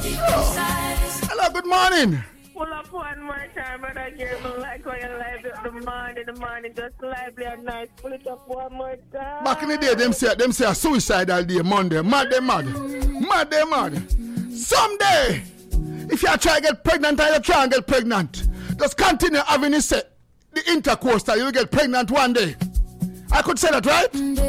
Hello, good morning. Pull up one more time, but I give me like when you live it the morning, just lively and nice. Pull it up one more time. Back in the day, them say a suicidal day, Monday. Mad. Someday, if you try to get pregnant and you can't get pregnant, just continue having the intercourse that you'll get pregnant one day. I could say that, right?